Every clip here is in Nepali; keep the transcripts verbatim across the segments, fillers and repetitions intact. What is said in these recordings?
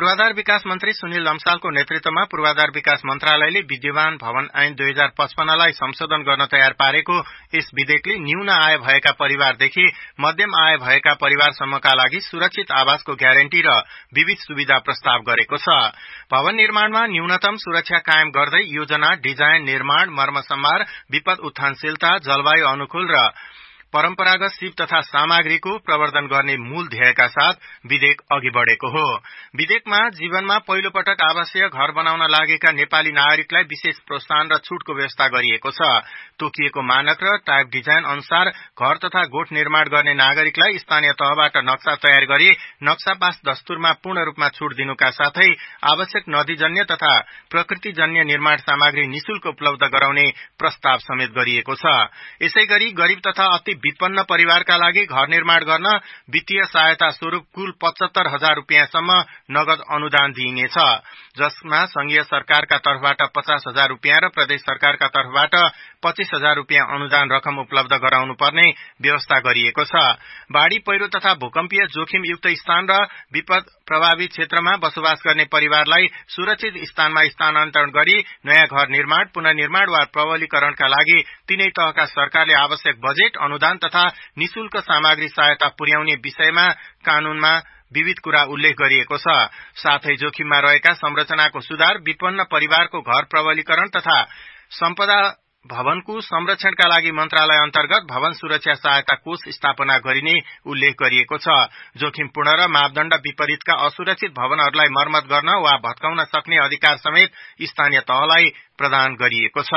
पूर्वाधार विकास मन्त्री सुनिल लम्सालको नेतृत्वमा पूर्वाधार विकास मन्त्रालयले विद्यमान भवन ऐन दुई हजार पचपन्नलाई संशोधन गर्न तयार पारेको यस विधेयकले न्यून आय भएका परिवारदेखि मध्यम आय भएका परिवारसम्मका लागि सुरक्षित आवासको ग्यारेन्टी र विविध सुविधा प्रस्ताव गरेको छ। भवन निर्माणमा न्यूनतम सुरक्षा कायम गर्दै योजना, डिजाइन, निर्माण, मर्मसम्मार, विपद उत्थानशीलता, जलवायु अनुकूल र परम्परागत सिप तथा सामग्रीको प्रवर्धन गर्ने मूल ध्येयका साथ विधेयक अघि बढ़ेको हो। विधेयकमा जीवनमा पहिलो पटक आवासीय घर बनाउन लागेका नेपाली नागरिकलाई विशेष प्रोत्साहन र छूटको व्यवस्था गरिएको छ। तोकिएको मानक र टाइप डिजाइन अनुसार घर तथा गोठ निर्माण गर्ने नागरिकलाई स्थानीय तहबाट नक्सा तयार गरी नक्सा पास दस्तुरमा पूर्ण रूपमा छूट दिनुका साथै आवश्यक नदीजन्य तथा प्रकृतिजन्य निर्माण सामग्री निशुल्क उपलब्ध गराउने प्रस्ताव समेत गरिएको छ। यसैगरी गरीब तथा अति विपन्न परिवारका लागि घर निर्माण गर्न वित्तीय सहायता स्वरूप कुल पचहत्तर हजार रूपियाँसम्म नगद अनुदान दिइनेछ, जसमा संघीय सरकारका तर्फबाट पचास हजार रूपियाँ र प्रदेश सरकारका तर्फबाट पच्चीस हजार रूपियाँ अनुदान रकम उपलब्ध गराउनु पर्ने व्यवस्था गरिएको छ। बाढ़ी, पहिरो तथा भूकम्पीय जोखिमयुक्त स्थान र विपद प्रभावित क्षेत्रमा बसोबास गर्ने परिवारलाई सुरक्षित स्थानमा स्थानान्तरण गरी नयाँ घर निर्माण, पुनर्निर्माण वा प्रबलीकरणका लागि तीनै तहका सरकारले आवश्यक बजेट, अनुदान तथा निशुल्क सामग्री सहायता पुर्याउने विषयमा कानूनमा विविध कुरा उल्लेख गरिएको छ। साथै जोखिममा रहेका संरचनाको सुधार, विपन्न परिवारको घर प्रबलीकरण तथा सम्पदा भवनको संरक्षणका लागि मन्त्रालय अन्तर्गत भवन सुरक्षा सहायता कोष स्थापना गरिने उल्लेख गरिएको छ। जोखिमपूर्ण र मापदण्ड विपरीतका असुरक्षित भवनहरूलाई मर्मत गर्न वा भत्काउन सक्ने अधिकार समेत स्थानीय तहलाई प्रदान गरिएको छ।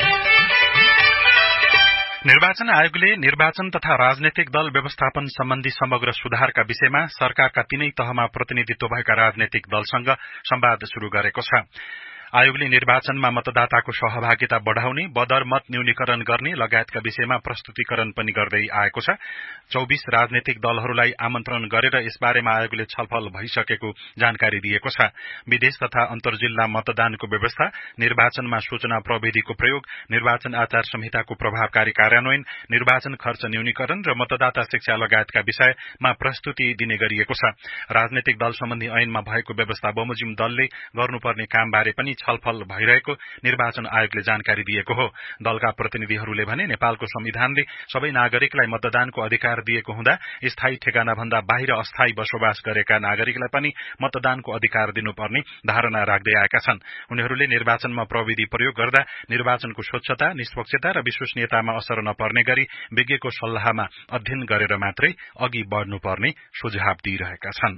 निर्वाचन आयोगले निर्वाचन तथा राजनैतिक दल व्यवस्थापन सम्बन्धी समग्र सुधारका विषयमा सरकारका तीनै तहमा प्रतिनिधित्व भएका राजनैतिक दलसँग संवाद शुरू गरेको छ। आयोगले निर्वाचनमा मतदाताको सहभागिता बढ़ाउने, बदर मत न्यूनीकरण गर्ने लगायतका विषयमा प्रस्तुतिकरण पनि गर्दै आएको छ। चौबीस राजनैतिक दलहरूलाई आमन्त्रण गरेर यसबारेमा आयोगले छलफल भइसकेको जानकारी दिएको छ। विदेश तथा अन्तर्जिल्ला मतदानको व्यवस्था, निर्वाचनमा सूचना प्रविधिको प्रयोग, निर्वाचन आचार संहिताको प्रभावकारी कार्यान्वयन, निर्वाचन खर्च न्यूनीकरण र मतदाता शिक्षा लगायतका विषयमा प्रस्तुति दिने गरिएको छ। राजनैतिक दल सम्बन्धी ऐनमा भएको व्यवस्था बमोजिम दलले गर्नुपर्ने कामबारे पनि छलफल भइरहेको निर्वाचन आयोगले जानकारी दिएको हो। दलका प्रतिनिधिहरूले भने नेपालको संविधानले सबै नागरिकलाई मतदानको अधिकार दिएको हुँदा स्थायी ठेगाना भन्दा बाहिर अस्थायी बसोबास गरेका नागरिकलाई पनि मतदानको अधिकार दिनुपर्ने धारणा राख्दै आएका छन्। उनीहरूले निर्वाचनमा प्रविधि प्रयोग गर्दा निर्वाचनको स्वच्छता, निष्पक्षता र विश्वसनीयतामा असर नपर्ने गरी विज्ञको सल्लाहमा अध्ययन गरेर मात्रै अघि बढ़नुपर्ने सुझाव दिइरहेका छन्।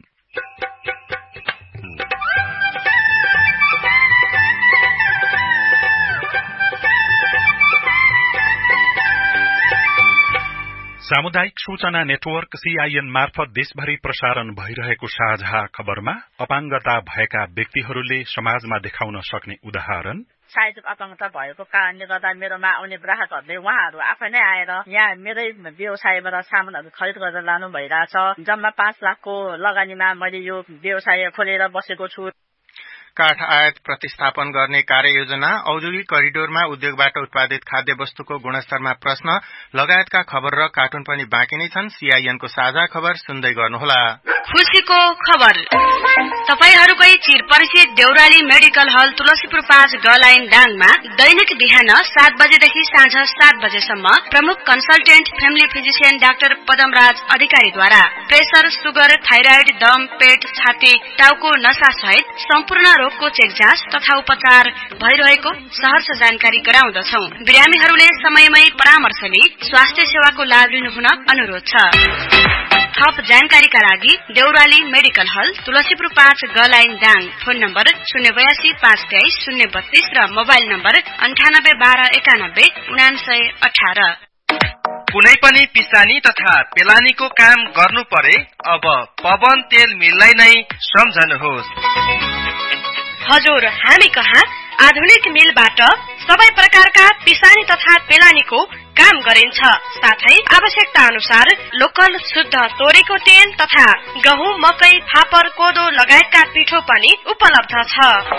सामुदायिक सूचना नेटवर्क सीआईएन मार्फत देशभरि प्रसारण भइरहेको साझा खबरमा अपाङ्गता भएका व्यक्तिहरूले समाजमा देखाउन सक्ने उदाहरण, शारीरिक अपाङ्गता भएको कारणले गर्दा मेरोमा आउने ग्राहकहरूले उहाँहरू आफै नै आएर यहाँ मेरै व्यवसायबाट सामानहरू खरिद गरेर लानु भइरहेछ। जम्मा पाँच लाखको लगानीमा मैले यो व्यवसाय खोलेर बसेको छु। काठ आयात प्रतिस्थापन गर्ने कार्ययोजना, औद्योगिक करिडोरमा उद्योगबाट उत्पादित खाद्य वस्तुको गुणस्तरमा प्रश्न लगायतका खबर र कार्टुन पनि बाँकी नै छन्। सीआईएनको साझा खबर सुन्दै गर्नुहोला। खुशीको खबर, तपाईहरूकै चिर परिचित देउराली मेडिकल हल तुलसीपुर पाँच गलाइन डाङमा दैनिक बिहान सात बजेदेखि साँझ सात बजेसम्म प्रमुख consultant family physician doctor Padamraj अधिकारीद्वारा प्रेसर, सुगर, थाइराइड, दम, पेट, छाती, टाउको नसा सहित सम्पूर्ण रोगको चेक जाँच तथा उपचार भइरहेको सहर्ष जानकारी गराउँदछौ। बिरामीहरूले समयमै परामर्श लिई स्वास्थ्य सेवाको लाभ लिनुहुन अनुरोध छ। थप जानकारीका लागि देउराली मेडिकल हल तुलसीपुर पाँच गलाइन डाङ, फोन नम्बर शून्य बयासी पाँच तेइस शून्य बत्तीस र मोबाइल नम्बर अन्ठानब्बे बाह्र एकानब्बे उनासय अठार। कुनै पनि पिसानी तथा पेलानीको काम गर्नु परे अब पवन तेल मिललाई नै सम्झनुहोस्। हजुर, हामी कहाँ आधुनिक मिलबाट सबै प्रकारका पिसानी तथा पेलानीको काम गरिन्छ। साथै आवश्यकता अनुसार लोकल शुद्ध तोरीको तेल तथा गहुँ, मकै, फापर, कोदो लगायतका पिठो पनि उपलब्ध छ।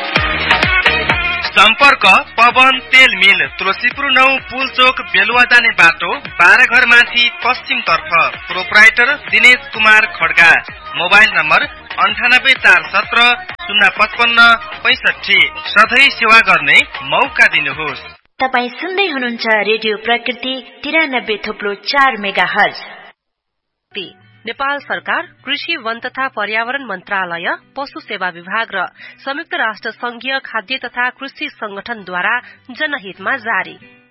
सम्पर्क पवन तेल मिल, तुलसीपुर नौ पुलचोक बेलुवा जाने बाटो, बाह्र घर माथि पश्चिम तर्फ। Proprietor Dinesh Kumar Kharga. Mobile number अन्ठानब्बे चार सत्र शून्य पचपन्न पैसठी। सधैँ सेवा गर्ने मौका दिनुहोस्। तपाईँ सुन्दै हुनुहुन्छ रेडियो प्रकृति तिरानब्बे थोप्लो चार मेगा हर्ज। नेपाल सरकार, कृषि, वन तथा पर्यावरण मन्त्रालय, पशु सेवा विभाग र संयुक्त राष्ट्र संघीय खाद्य तथा कृषि संगठनद्वारा जनहितमा जारी।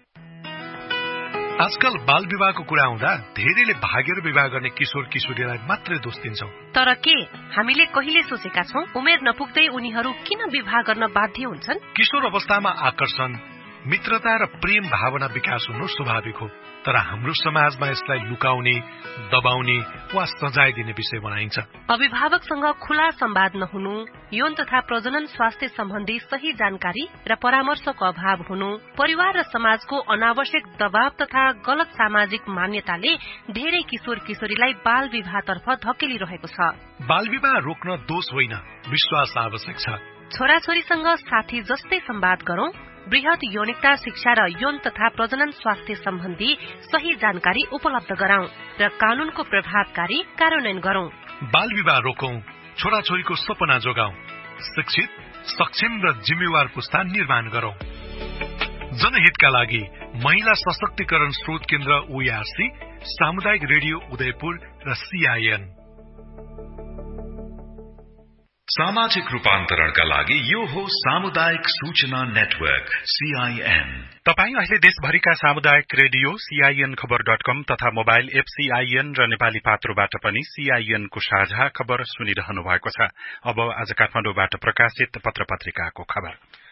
आजकल बाल विवाहको कुरा आउँदा धेरैले भागेर विवाह गर्ने किशोर किशोरीलाई मात्रै दोष दिन्छौं। तर के हामीले कहिले सोचेका छौं उमेर नपुग्दै उनीहरू किन विवाह गर्न बाध्य हुन्छन्? किशोर अवस्थामा आकर्षण, मित्रता र प्रेम भावना विकास हुनु स्वाभाविक हो, तर हाम्रो समाजमा यसलाई लुकाउने, दबाउने वा सजाय दिने विषय बनाइन्छ। अभिभावकसँग खुला संवाद नहुनु, यौन तथा प्रजनन स्वास्थ्य सम्बन्धी सही जानकारी र परामर्शको अभाव हुनु, परिवार र समाजको अनावश्यक दबाव तथा गलत सामाजिक मान्यताले धेरै किशोर किशोरीलाई बाल विवाहतर्फ धकेलिरहेको छ। बाल विवाह रोक्न दोष होइन, विश्वास आवश्यक छ। छोराछोरीसँग साथी जस्तै संवाद गरौं, वृहत यौनिकता शिक्षा र यौन तथा प्रजनन स्वास्थ्य सम्बन्धी सही जानकारी उपलब्ध गराउँ र कानूनको प्रभावकारी कार्यान्वयन गरौं। बाल विवाह रोकौं, छोराछोरीको सपना जोगाउँ, शिक्षित, सक्षम र जिम्मेवार पुस्ता निर्माण गरौं। जनहितका लागि महिला सशक्तिकरण स्रोत केन्द्र ओआरसी, सामुदायिक रेडियो उदयपुर र सीआईएन। सामाजिक रूपान्तरणका लागि यो हो सामुदायिक सूचना नेटवर्क सीआईएन। तपाई अहिले देशभरिका सामुदायिक रेडियो सीआईएन खबर डट कम तथा मोबाइल एप सीआईएन र नेपाली पात्रोबाट पनि सीआईएन को साझा खबर सुनिरहनु भएको छ। अब आज काठमाडौँबाट प्रकाशित पत्र पत्रिकाको खबर।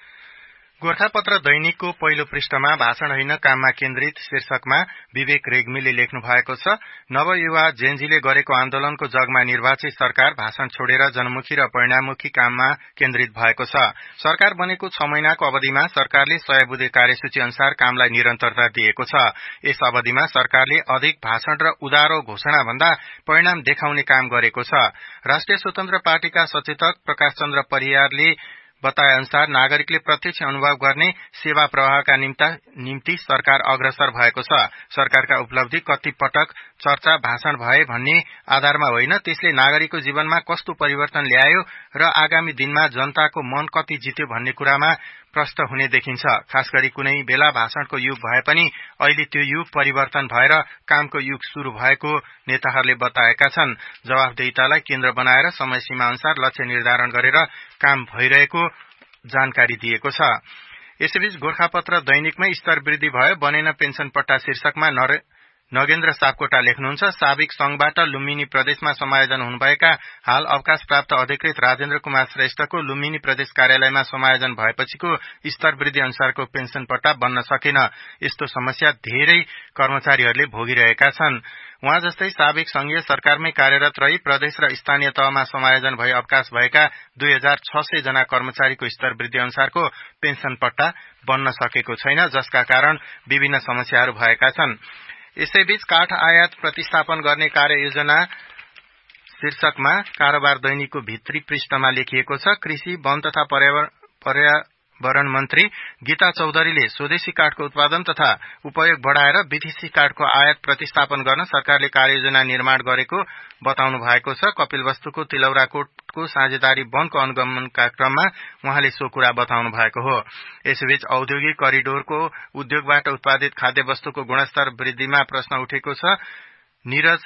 गोर्खापत्र दैनिकको पहिलो पृष्ठमा भाषण होइन काममा केन्द्रित शीर्षकमा विवेक रेग्मीले लेख्नु भएको छ। नवयुवा जेनजीले गरेको आन्दोलनको जगमा निर्वाचित सरकार भाषण छोडेर जनमुखी र परिणाममुखी काममा केन्द्रित भएको छ। सरकार बनेको छ महिनाको अवधिमा सरकारले सय बुँदे कार्यसूची अनुसार कामलाई निरन्तरता दिएको छ। यस अवधिमा सरकारले अधिक भाषण र उदारो घोषणा भन्दा परिणाम देखाउने काम गरेको छ। राष्ट्रिय स्वतन्त्र पार्टीका सचेतक प्रकाश चन्द्र परियारले बताए अनुसार नागरिकले प्रत्यक्ष अनुभव गर्ने सेवा प्रवाहका निम्ति सरकार अग्रसर भएको छ। सरकारका उपलब्धि कति पटक चर्चा भाषण भए भन्ने आधारमा होइन, त्यसले नागरिकको जीवनमा कस्तो परिवर्तन ल्यायो र आगामी दिनमा जनताको मन कति जित्यो भन्ने कुरामा प्रष्ट हुने देखिन्छ। खास गरी कुनै बेला भाषणको युग भए पनि अहिले त्यो युग परिवर्तन भएर कामको युग शुरू भएको नेताहरूले बताएका छन्। जवाफदेहितालाई केन्द्र बनाएर समय सीमा अनुसार लक्ष्य निर्धारण गरेर काम भइरहेको जानकारी दिएको छ। यसैबीच गोर्खापत्र दैनिकमै स्तर वृद्धि भयो, बनेन पेन्सन पट्टा शीर्षकमा नगेन्द्र सापकोटा लेख्नुहुन्छ। साबिक संघबाट लुम्बिनी प्रदेशमा समायोजन हुनुभएका हाल अवकाश प्राप्त अधिकृत राजेन्द्र कुमार श्रेष्ठको लुम्बिनी प्रदेश कार्यालयमा समायोजन भएपछिको स्तर वृद्धि अनुसारको पेन्सन पट्टा बन्न सकेन। यस्तो समस्या धेरै कर्मचारीहरूले भोगिरहेका छन्। उहाँ जस्तै साबिक संघीय सरकारमै कार्यरत रही प्रदेश र स्थानीय तहमा समायोजन भई अवकाश भएका दुई हजार छ सय जना कर्मचारीको स्तर वृद्धि अनुसारको पेन्सन पट्टा बन्न सकेको छैन, जसका कारण विभिन्न समस्याहरू भएका छन्। यसैबीच काठ आयात प्रतिस्थापन गर्ने कार्ययोजना शीर्षकमा कारोबार दैनिकको भित्री पृष्ठमा लेखिएको छ। कृषि, वन तथा पर्यावरण मन्त्री गीता चौधरीले स्वदेशी काठको उत्पादन तथा उपयोग बढ़ाएर विदेशी काठको आयात प्रतिस्थापन गर्न सरकारले कार्ययोजना निर्माण गरेको बताउनु भएको छ। कपिलवस्तुको तिलौराकोटको साझेदारी वनको अनुगमनका क्रममा उहाँले सो कुरा बताउनु भएको हो। यसैबीच औद्योगिक करिडोरको उद्योगबाट उत्पादित खाद्य वस्तुको गुणस्तर वृद्धिमा प्रश्न उठेको छ। निरज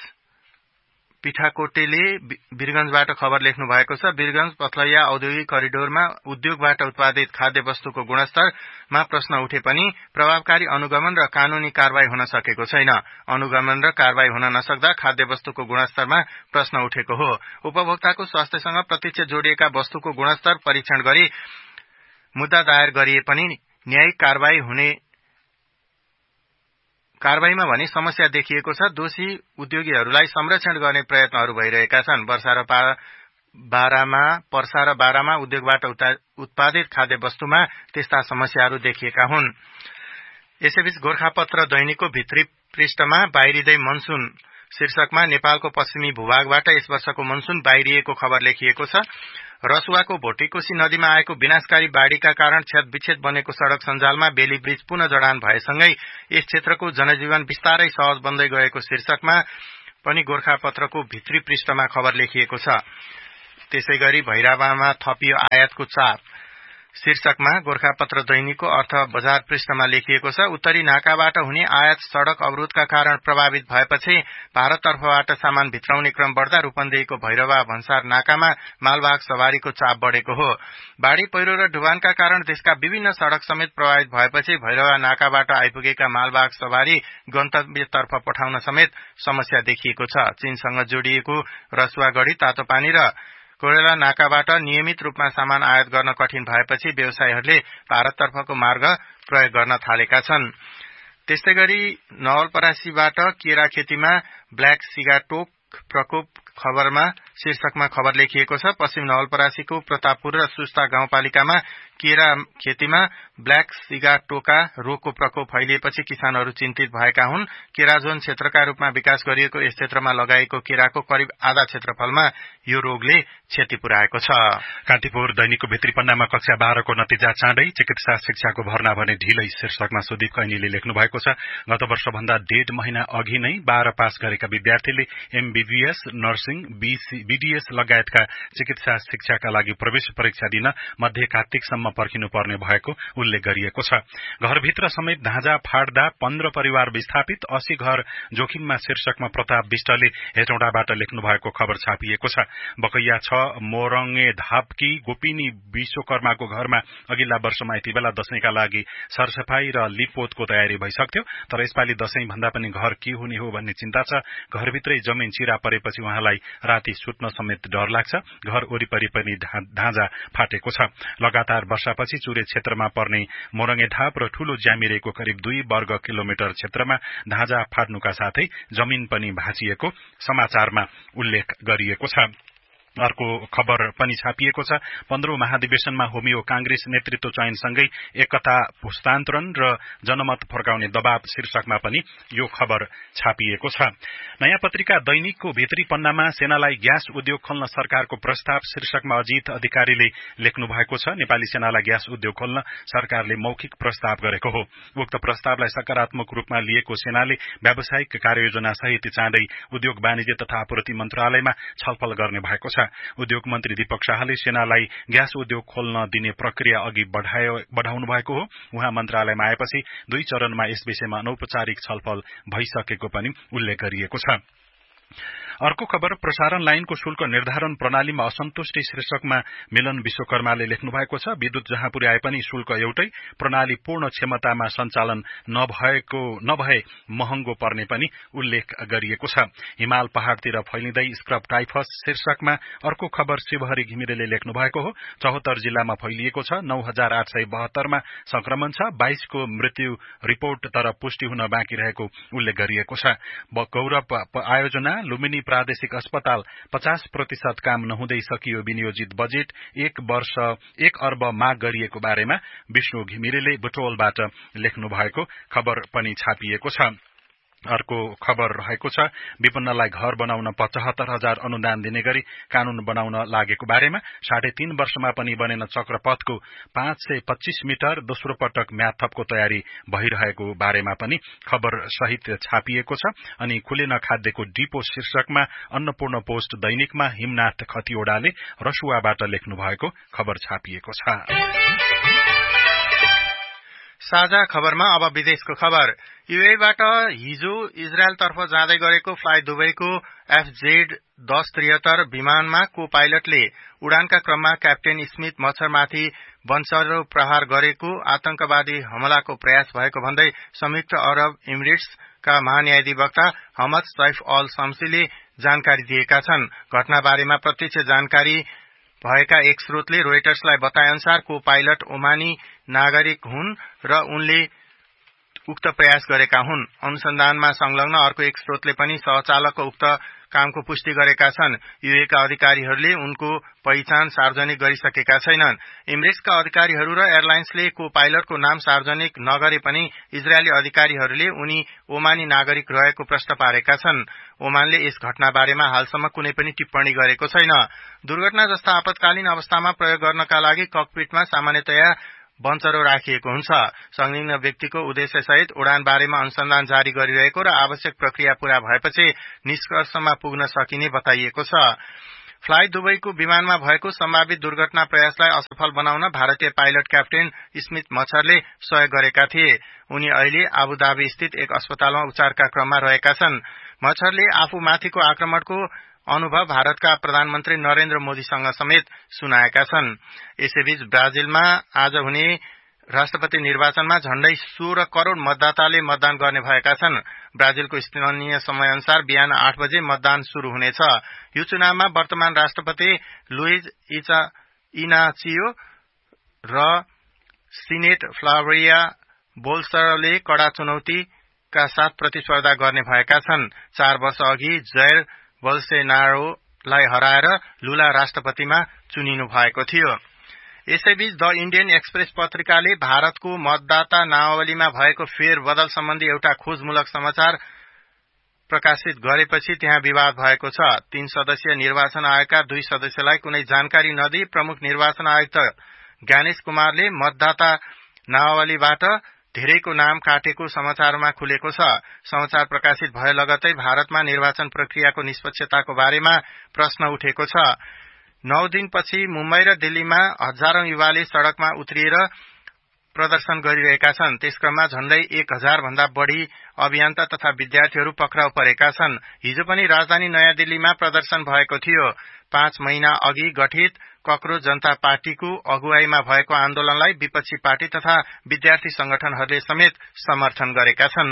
पिठाकोटेले वीरगंजबाट खबर लेख्नु भएको छ। वीरगंज पथलैया औद्योगिक करिडोरमा उद्योगबाट उत्पादित खाद्य वस्तुको गुणस्तरमा प्रश्न उठे पनि प्रभावकारी अनुगमन र कानूनी कारवाही हुन सकेको छैन। अनुगमन र कारवाही हुन नसक्दा खाद्य वस्तुको गुणस्तरमा प्रश्न उठेको हो। उपभोक्ताको स्वास्थ्यसँग प्रत्यक्ष जोडिएका वस्तुको गुणस्तर परीक्षण गरी मुद्दा दायर गरिए पनि न्यायिक कारवाही हुने कारवाहीमा भने समस्या देखिएको छ। दोषी उद्योगीहरूलाई संरक्षण गर्ने प्रयत्नहरू भइरहेका छन्। वर्षा र बारामा पर्सा र बारामा उद्योगबाट उत्पादित खाद्य वस्तुमा त्यस्ता समस्याहरू देखिएका हुन्। यसैबीच गोर्खापत्र दैनिकको भित्री पृष्ठमा बाहिरिँदै मनसुन शीर्षकमा नेपालको पश्चिमी भूभागबाट यस वर्षको मनसुन बाहिरिएको खबर लेखिएको छ। रसुवाको भोटेकोशी नदीमा आएको विनाशकारी बाढ़ीका कारण क्षतविक्षत बनेको सड़क सञ्जालमा बेली ब्रिज पुनः जडान भएसँगै यस क्षेत्रको जनजीवन बिस्तारै सहज बन्दै गएको शीर्षकमा पनि गोर्खापत्रको भित्री पृष्ठमा खबर लेखिएको छ। त्यसैगरी भैरवामा थपियो आयातको चाप शीर्षकमा गोरखापत्र दैनिकको अर्थ बजार पृष्ठमा लेखिएको छ। उत्तरी नाकाबाट हुने आयात सड़क अवरोधका कारण प्रभावित भएपछि भारततर्फबाट सामान भित्राउने क्रम बढ़दा रूपन्देहीको भैरवा भन्सार नाकामा मालवाहक सवारीको चाप बढ़ेको हो। बाढ़ी पहिरो र डुबानका कारण देशका विभिन्न सड़क समेत प्रभावित भएपछि भैरवा नाकाबाट आइपुगेका मालवाहक सवारी गन्तव्यतर्फ पठाउन समेत समस्या देखिएको छ। चीनसँग जोडिएको रसुवागढ़ी, तातोपानी र कोइराला नाकाबाट नियमित रूपमा सामान आयात गर्न कठिन भएपछि व्यवसायीहरूले भारततर्फको मार्ग प्रयोग गर्न थालेका छन्। त्यस्तैगरी नवलपरासीबाट केरा खेतीमा ब्ल्याक सिगाटोक प्रकोप खबरमा शीर्षकमा खबर लेखिएको छ। पश्चिम नवलपरासीको प्रतापपुर र सुस्ता गाउँपालिकामा केरा खेतीमा ब्ल्याक सिगाटोका रोगको प्रकोप फैलिएपछि किसानहरू चिन्तित भएका हुन्। केरा जोन क्षेत्रका रूपमा विकास गरिएको यस क्षेत्रमा लगाएको केराको करिब आधा क्षेत्रफलमा यो रोगले क्षति पुर्याएको छ। कान्तिपुर दैनिकको भित्री पन्नामा कक्षा बाह्रको नतिजा चाँडै, चिकित्सा शिक्षाको भर्ना भने ढिलै शीर्षकमा सुदीप कैनीले लेख्नु भएको छ। गत वर्षभन्दा डेढ महिना अघि नै बाह्र पास गरेका विद्यार्थीले एमबीबीएस, नर्सिङ, बीडीएस लगायतका चिकित्सा शिक्षाका लागि प्रवेश परीक्षा दिन मध्य कार्तिकसम्म पर्खिनुपर्ने भएको उल्लेख गरिएको छ। घरभित्र समेत ढाँजा फाट्दा पन्ध्र परिवार विस्थापित, अस्सी घर जोखिममा शीर्षकमा प्रताप विष्टले हेटौडाबाट लेख्नु भएको खबर छापिएको छ। बकैया छ मोरङे धापकी गोपिनी विश्वकर्माको घरमा अघिल्ला वर्षमा यति बेला दशैंका लागि सरसफाई र लिपपोतको तयारी भइसक्थ्यो, तर यसपालि दशैं भन्दा पनि घर के हुने हो भन्ने चिन्ता छ। घरभित्रै जमिन चिरा परेपछि उहाँलाई राति सुत्न समेत डर लाग्छ। घर वरिपरि पनि ढाँजा फाटेको छ। लगातार वर्षापछि चुरे क्षेत्रमा पर्ने मोरङे ढाप र ठूलो ज्यामिरेको करिब दुई वर्ग किलोमिटर क्षेत्रमा ढाँजा फाट्नुका साथै जमिन पनि भाँचिएको समाचारमा उल्लेख गरिएको छ। अर्को खबर पनि छापिएको छ। पन्ध्रौं महाधिवेशनमा होमियो कांग्रेस नेतृत्व चयनसँगै एकता हस्तान्तरण र जनमत फर्काउने दबाव शीर्षकमा पनि यो खबर छापिएको छ। नयाँ पत्रिका दैनिकको भित्री पन्नामा सेनालाई ग्यास उद्योग खोल्न सरकारको प्रस्ताव शीर्षकमा अजित अधिकारीले लेख्नु भएको छ। नेपाली सेनालाई ग्यास उद्योग खोल्न सरकारले मौखिक प्रस्ताव गरेको हो। उक्त प्रस्तावलाई सकारात्मक रूपमा लिएको सेनाले व्यावसायिक कार्ययोजना सहित चाँडै उद्योग वाणिज्य तथा आपूर्ति मन्त्रालयमा छलफल गर्ने भएको छ। उद्योग मन्त्री दीपक शाहले सेनालाई ग्यास उद्योग खोल्न दिने प्रक्रिया अघि बढ़ाउनु भएको हो। उहाँ मन्त्रालयमा आएपछि दुई चरणमा यस विषयमा अनौपचारिक छलफल भइसकेको पनि उल्लेख गरिएको छ। अर्को खबर प्रसारण लाइनको शुल्क निर्धारण प्रणालीमा असन्तुष्टि शीर्षकमा मिलन विश्वकर्माले लेख्नु भएको छ। विद्युत जहाँ पुर्याए पनि शुल्क एउटै, प्रणाली पूर्ण क्षमतामा सञ्चालन नभएको नभए महँगो पर्ने पनि उल्लेख गरिएको छ। हिमाल पहाड़तिर फैलिँदै स्क्रब टाइफस शीर्षकमा अर्को खबर शिवहरी घिमिरेले लेख्नु भएको हो। चौहत्तर जिल्लामा फैलिएको छ। नौ हजार आठ सय बहत्तरमा संक्रमण छ। बाइसको मृत्यु रिपोर्ट तर पुष्टि हुन बाँकी रहेको उल्लेख गरिएको छ। गौरव आयोजना लुम्बिनी प्रादेशिक अस्पताल पचास प्रतिशत काम नहुँदै सकियो। विनियोजित बजेट एक वर्ष एक अर्ब माग गरिएको बारेमा विष्णु घिमिरेले बुटोलबाट लेख्नु भएको खबर पनि छापिएको छ। अर्को खबर रहेको छ। विपन्नलाई घर बनाउन पचहत्तर हजार अनुदान दिने गरी कानून बनाउन लागेको बारेमा साढे तीन वर्षमा पनि बनेन चक्रपथको पाँच सय पच्चीस मिटर दोस्रो पटक म्याथपको तयारी भइरहेको बारेमा पनि खबर सहित छापिएको छ। अनि खुलेन खाद्यको डिपो शीर्षकमा अन्नपूर्ण पोस्ट दैनिकमा हिमनाथ खतिवड़ाले रसुवाबाट लेख्नु भएको खबर छापिएको छ। साझा खबरमा अब विदेशको खबर। यूएईबाट हिजो इजरायलतर्फ जाँदै गरेको फ्लाइ दुबईको एफजेड दस त्रिहत्तर विमानमा को पाइलटले उडानका क्रममा क्याप्टेन स्मिथ मच्छरमाथि वन्सरो प्रहार गरेको आतंकवादी हमलाको प्रयास भएको भन्दै संयुक्त अरब इमिरेट्सका महान्यायाधिवक्ता हमद सैफ अल शम्सीले जानकारी दिएका छन्। घटनाबारेमा प्रत्यक्ष जानकारी भएका एक स्रोतले रोइटर्सलाई बताए अनुसार को पाइलट ओमानी नागरिक हुन् र उनले उक्त प्रयास गरेका हुन्। अनुसन्धानमा संलग्न अर्को एक स्रोतले पनि सहचालकको उक्त कामको पुष्टि गरेका छन्। यूएईका अधिकारीहरूले उनको पहिचान सार्वजनिक गरिसकेका छैनन्। इमिरेट्सका अधिकारीहरू र एयरलाइन्सले को पाइलटको नाम सार्वजनिक नगरे पनि इजरायली अधिकारीहरूले उनी ओमानी नागरिक रहेको प्रश्न पारेका छन्। ओमानले यस घटनाबारेमा हालसम्म कुनै पनि टिप्पणी गरेको छैन। दुर्घटना जस्ता आपतकालीन अवस्थामा प्रयोग गर्नका लागि ककपिटमा सामान्यतया वन्चरो राखिएको हुन्छ। संलग्न व्यक्तिको उद्देश्यसहित उडान बारेमा अनुसन्धान जारी गरिरहेको र आवश्यक प्रक्रिया पूरा भएपछि निष्कर्षमा पुग्न सकिने बताइएको छ। फ्लाइ दुबईको विमानमा भएको सम्भावित दुर्घटना प्रयासलाई असफल बनाउन भारतीय पाइलट क्याप्टेन स्मिथ मच्छरले सहयोग गरेका थिए। उनी अहिले आबुधाबी स्थित एक अस्पतालमा उपचारका क्रममा रहेका छन्। मच्छरले आफूमाथिको आक्रमणको अनुभव भारतका प्रधानमन्त्री नरेन्द्र मोदीसँग समेत सुनाएका छन्। यसैबीच ब्राजिलमा आज हुने राष्ट्रपति निर्वाचनमा झण्डै सोह्र करोड़ मतदाताले मतदान गर्ने भएका छन्। ब्राजिलको स्थानीय समयअनुसार बिहान आठ बजे मतदान शुरू हुनेछ। यो चुनावमा वर्तमान राष्ट्रपति लुइज इनाचियो र सिनेट फ्लाभिया बोल्सोनारोले कड़ा चुनौतीका साथ प्रतिस्पर्धा गर्ने भएका छन्। चार वर्ष अघि जैर बोल्सोनारोलाई हराएर लुला राष्ट्रपतिमा चुनिनु भएको थियो। यसैबीच द इण्डियन एक्सप्रेस पत्रिकाले भारतको मतदाता नावलीमा भएको फेरबदल सम्बन्धी एउटा खोजमूलक समाचार प्रकाशित गरेपछि त्यहाँ विवाद भएको छ। तीन सदस्यीय निर्वाचन आयोगका दुई सदस्यलाई कुनै जानकारी नदिई प्रमुख निर्वाचन आयुक्त ज्ञानेश कुमारले मतदाता नावलीबाट धेरैको नाम काटेको समाचारमा खुलेको छ। समाचार प्रकाशित भए लगतै भारतमा निर्वाचन प्रक्रियाको निष्पक्षताको बारेमा प्रश्न उठेको छ। नौ दिनपछि मुम्बई र दिल्लीमा हजारौं युवाले सड़कमा उत्रिएर प्रदर्शन गरिरहेका छन्। त्यसक्रममा झण्डै एक हजार भन्दा बढ़ी अभियन्ता तथा विद्यार्थीहरू पक्राउ परेका छन्। हिजो पनि राजधानी नयाँ दिल्लीमा प्रदर्शन भएको थियो। पाँच महिना अघि गठित कक्रोच जनता पार्टीको अगुवाईमा भएको आन्दोलनलाई विपक्षी पार्टी तथा विद्यार्थी संगठनहरूले समेत समर्थन गरेका छन्।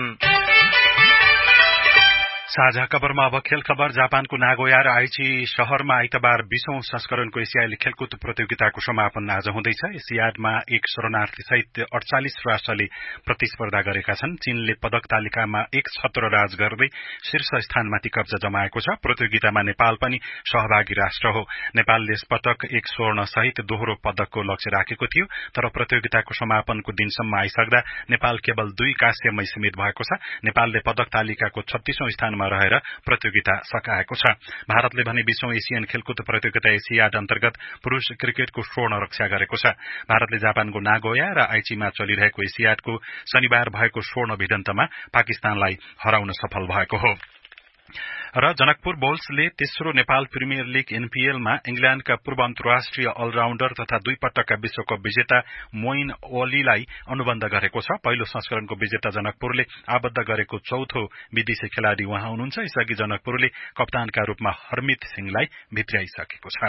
साझा खबरमा अब खेल खबर। जापानको नागोया र आइची शहरमा आइतबार बीसौं संस्करणको एसियाली खेलकुद प्रतियोगिताको समापन आज हुँदैछ। एसियाडमा एक शरणार्थी सहित अड़चालिस राष्ट्रले प्रतिस्पर्धा गरेका छन्। चीनले पदक तालिकामा एक छत्र राज गर्दै शीर्ष स्थानमाथि कब्जा जमाएको छ। प्रतियोगितामा नेपाल पनि सहभागी राष्ट्र हो। नेपालले यसपटक एक स्वर्ण सहित दोहोरो पदकको लक्ष्य राखेको थियो, तर प्रतियोगिताको समापनको दिनसम्म आइसक्दा नेपाल केवल दुई कांस्यमै सीमित भएको छ। नेपालले पदक तालिकाको छत्तीसौं स्थानमा रहेर प्रतियोगिता सकाएको छ। भारतले भने बीसौं एसियन खेलकुद प्रतियोगिता एसियाड अन्तर्गत पुरूष क्रिकेटको स्वर्ण रक्षा गरेको छ। भारतले जापानको नागोया र आइचीमा चलिरहेको एसियाडको शनिबार भएको स्वर्ण भिडन्तमा पाकिस्तानलाई हराउन सफल भएको हो। र जनकपुर बुल्सले तेस्रो नेपाल प्रिमियर लीग एनपीएलमा इंग्ल्याण्डका पूर्व अन्तर्राष्ट्रिय अलराउण्डर तथा दुई पटकका विश्वकप विजेता मोइन ओलीलाई अनुबन्ध गरेको छ। पहिलो संस्करणको विजेता जनकपुरले आबद्ध गरेको चौथो विदेशी खेलाड़ी उहाँ हुनुहुन्छ। यसअघि जनकपुरले कप्तानका रूपमा हरमित सिंहलाई भित्र्याइसकेको छ।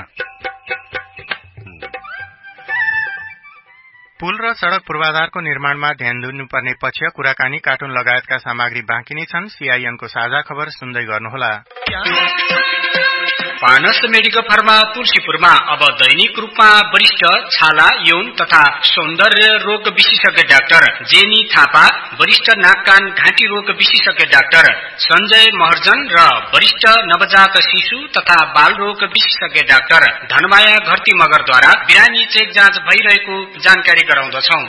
पुल र सड़क पूर्वाधारको निर्माणमा ध्यान दिनुपर्ने पक्ष, कुराकानी, कार्टुन लगायतका सामग्री बाँकी नै छन्। सीआईएनको साझा खबर सुन्दै गर्नुहोला। पानस मेडिकल फार्मा तुलसीपुरमा अब दैनिक रूपमा वरिष्ठ छाला, यौन तथा सौन्दर्य रोग विशेषज्ञ डाक्टर जेनी थापा, वरिष्ठ नाक कान घाँटी रोग विशेषज्ञ डाक्टर संजय महर्जन र वरिष्ठ नवजात शिशु तथा बाल रोग विशेषज्ञ डाक्टर धनमाया घरती मगरद्वारा बिरामी चेक जाँच भइरहेको जानकारी गराउँदछौं।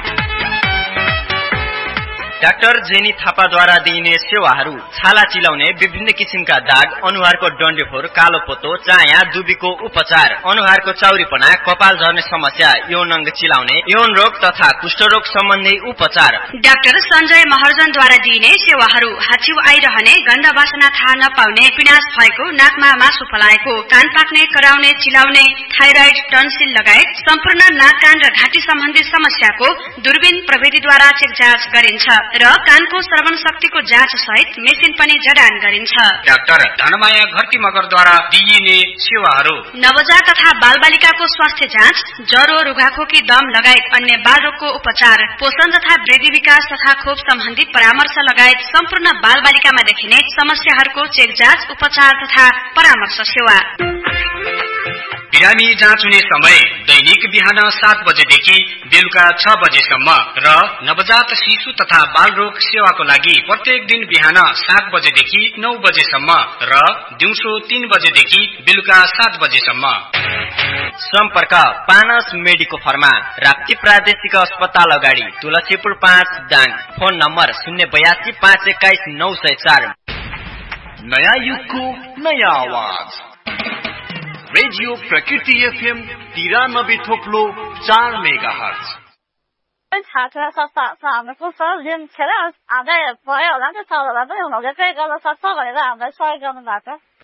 डाक्टर जेनी थापाद्वारा दिइने सेवाहरू छाला चिलाउने, विभिन्न किसिमका दाग, अनुहारको डन्डेफोर, कालो पोतो, चाया, दुबीको उपचार, अनुहारको चाउरीपना, कपाल झर्ने समस्या, यौन अंग चिलाउने, यौन रोग तथा कुष्ठरोग सम्बन्धी उपचार। डाक्टर संजय महर्जनद्वारा दिइने सेवाहरू हाछिउ आइरहने, गन्ध वासना थाहा नपाउने, पिनास भएको, नाकमा मासु पलाएको, कान पाक्ने, कराउने, चिलाउने, थाइराइड, टन्सिल लगायत सम्पूर्ण नाक कान र घाँटी सम्बन्धी समस्याको दूरबीन प्रविधिद्वारा चेक जाँच गरिन्छ र कानको श्रवण शक्तिको जाँच सहित मेसिन पनि जडान गरिन्छ। डाक्टर धनमाया घरती मगरद्वारा दिइने सेवाहरू नवजात तथा बालबालिकाको स्वास्थ्य जाँच, ज्वरो, रुघाखोकी, दम लगायत अन्य बाल रोगको उपचार, पोषण तथा वृद्धि विकास तथा खोप सम्बन्धी परामर्श लगायत सम्पूर्ण बालबालिकामा देखिने समस्याहरूको चेक जाँच, उपचार तथा परामर्श सेवा। बिरामी जाँच हुने समय दैनिक बिहान सात बजेदेखि बेलुका छ बजेसम्म र नवजात शिशु तथा बाल रोग सेवाको लागि प्रत्येक दिन बिहान सात बजेदेखि नौ बजेसम्म र दिउँसो तीन बजेदेखि बेलुका सात बजेसम्म। सम्पर्क पानस मेडिको फर्मा, राप्ती प्रादेशिक अस्पताल अगाडि, तुलसीपुर पाँच दाङ। फोन नम्बर शून्य बयासी पाँच एक्काइस नौ सय चार। नयाँ युगको नयाँ आवाज रेडियो प्रकृति एफएम तिरानब्बे थोप्लो चार मेगा हर्ज। छात्र सस्ता हाम्रो पुस्तक जुन खेर आउँदै भयो होला नि त, तपाईँलाई पनि हुँदै केही गर्न सक्छ भनेर हामीलाई सहयोग गर्नु भएको छ।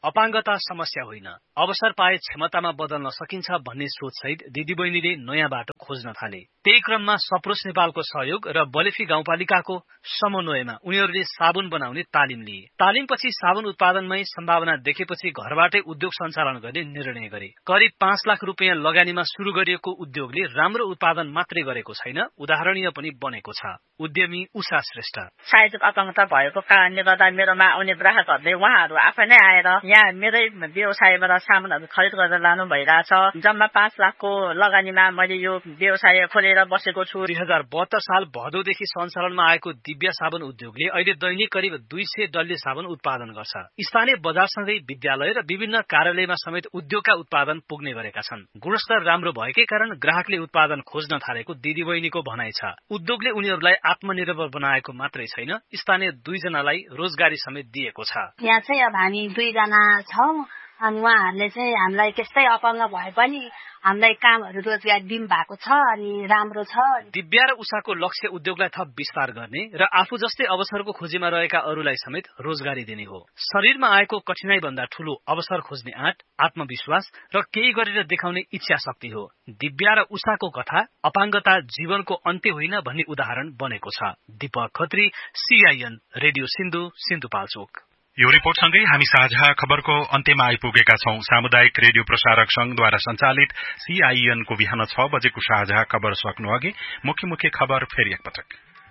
अपाङ्गता समस्या होइन, अवसर पाए क्षमतामा बदल्न सकिन्छ भन्ने सोचसहित दिदीबहिनीले नयाँ बाटो खोज्न थाले। त्यही क्रममा सप्रोस नेपालको सहयोग र बलेफी गाउँपालिकाको समन्वयमा उनीहरूले साबुन बनाउने तालिम लिए। तालिमपछि साबुन उत्पादनमै सम्भावना देखेपछि घरबाटै उद्योग सञ्चालन गर्ने निर्णय गरे। करिब पाँच लाख रुपियाँ लगानीमा शुरू गरिएको उद्योगले राम्रो उत्पादन मात्रै गरेको छैन, उदाहरणीय पनि बनेको छ। उद्यमी उषा श्रेष्ठ शारीरिक अपाङ्गता भएको कारणले गर्दा मेरोमा आउने ग्राहकहरूले उहाँहरू आफै नै आएर यहाँ मेरै व्यवसायबाट सामानहरू खरिद गरेर लानु भइरहेछ। जम्मा पाँच लाखको लगानीमा मैले यो व्यवसाय खोलेर बसेको छु। दुई हजार बहत्तर साल भदौदेखि सञ्चालनमा आएको दिव्या साबुन उद्योगले अहिले दैनिक करिब दुई सय डल्ले साबुन उत्पादन गर्छ। स्थानीय बजारसँगै विद्यालय र विभिन्न कार्यालयमा समेत उद्योगका उत्पादन पुग्ने गरेका छन्। गुणस्तर राम्रो भएकै कारण ग्राहकले उत्पादन खोज्न थालेको दिदीबहिनीको भनाइ छ। उद्योगले उनीहरूलाई आत्मनिर्भर बनाएको मात्रै छैन, स्थानीय दुईजनालाई रोजगारी समेत दिएको छ। यहाँ चाहिँ अब हामी दुईजना छौँ अनि उहाँहरूले चाहिँ हामीलाई त्यस्तै अपाङ्ग भए पनि हामीलाई कामहरू रोजगार दिनु भएको छ अनि राम्रो छ। दिव्या र उषाको लक्ष्य उद्योगलाई थप विस्तार गर्ने र आफू जस्तै अवसरको खोजीमा रहेका अरूलाई समेत रोजगारी दिने हो। शरीरमा आएको कठिनाई भन्दा ठूलो अवसर खोज्ने आँट, आत्मविश्वास र केही गरेर देखाउने इच्छा शक्ति हो। दिव्या र उषाको कथा अपाङ्गता जीवनको अन्त्य होइन भन्ने उदाहरण बनेको छ। Deepak Khatri, CIN radio Sindhu, Sindhupalchok. यो रिपोर्टसँगै हामी साझा खबरको अन्त्यमा आइपुगेका छौं। सामुदायिक रेडियो प्रसारक संघद्वारा सञ्चालित सीआईएनको बिहान छ बजेको साझा खबर सक्नु अघि मुख्य मुख्य खबर फेरि एकपटक।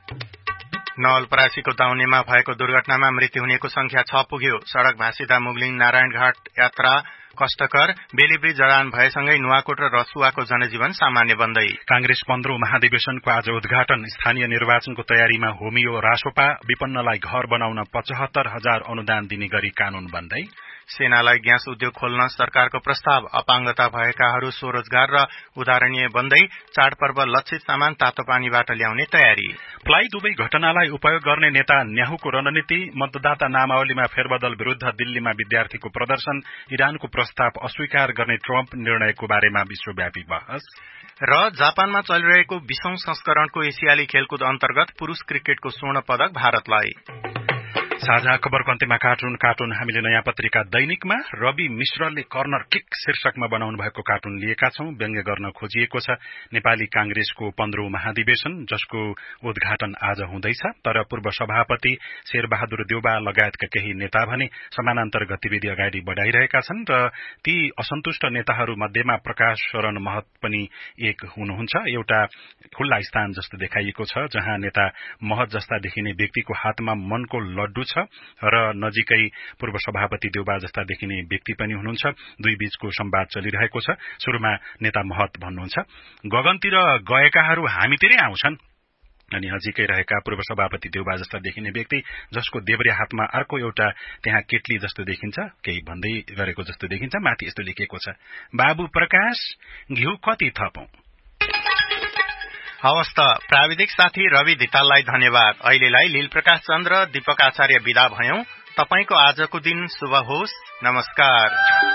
नवलपरासीको दाउनेमा भएको दुर्घटनामा मृत्यु हुनेको संख्या छ पुग्यो। सड़क भाँसिदा मुगलिङ नारायणघाट यात्रा कष्टकर, बेलीब्रिज जडान भएसँगै नुवाकोट र रसुवाको जनजीवन सामान्य बन्दै। कांग्रेस पन्ध्रौं महाधिवेशनको आज उद्घाटन। स्थानीय निर्वाचनको तयारीमा होमियो रासोपा, विपन्नलाई घर बनाउन पचहत्तर हजार अनुदान दिने गरी कानून बन्दै। सेनालाई ग्यास उद्योग खोल्न सरकारको प्रस्ताव। अपाङ्गता भएकाहरू स्वरोजगार र उदाहरणीय बन्दै। चाडपर्व लक्षित सामान तातो पानीबाट ल्याउने तयारी। फ्लाई दुबई घटनालाई उपयोग गर्ने नेता न्याहुको रणनीति। मतदाता नामावलीमा फेरबदल विरूद्ध दिल्लीमा विद्यार्थीको प्रदर्शन। इरानको प्रस्ताव अस्वीकार गर्ने ट्रम्प निर्णयको बारेमा विश्वव्यापी बहस। र जापानमा चलिरहेको बीसौं संस्करणको एसियाली खेलकुद अन्तर्गत पुरूष क्रिकेटको स्वर्ण पदक भारतलाई। साझा खबरको अन्त्यमा कार्टुन कार्टुन हामीले नयाँ पत्रिका दैनिकमा रवि मिश्रले कर्नर किक शीर्षकमा बनाउनु भएको कार्टुन लिएका छौं। व्यङ्ग्य गर्न खोजिएको छ नेपाली कांग्रेसको पन्ध्रौं महाधिवेशन, जसको उद्घाटन आज हुँदैछ। तर पूर्व सभापति शेरबहादुर देउबा लगायतका केही नेता भने समानान्तर गतिविधि अगाडि बढ़ाइरहेका छन् र ती असन्तुष्ट नेताहरू मध्येमा प्रकाश शरण महत पनि एक हुनुहुन्छ। एउटा खुल्ला स्थान जस्तो देखाइएको छ जहाँ नेता महत जस्ता देखिने व्यक्तिको हातमा मनको लड्डु छ र नजिकै पूर्व सभापति देउबा जस्ता देखिने व्यक्ति पनि हुनुहुन्छ। दुई बीचको संवाद चलिरहेको छ। शुरूमा नेता महत भन्नुहुन्छ, गगनतिर गएकाहरू हामीतिरै आउँछन्। अनि नजिकै रहेका पूर्व सभापति देउबा जस्ता देखिने व्यक्ति, जसको देब्रे हातमा अर्को एउटा त्यहाँ केटली जस्तो देखिन्छ, केही भन्दै गरेको जस्तो देखिन्छ। माथि यस्तो लेखिएको छ, बाबु प्रकाश घिउ कति थपौं। हवस् त, प्राविधिक साथी रवि धिताललाई धन्यवाद। अहिलेलाई लील प्रकाश चन्द्र, दीपक आचार्य विदा भयौं। तपाईको आजको दिन शुभ होस्। नमस्कार।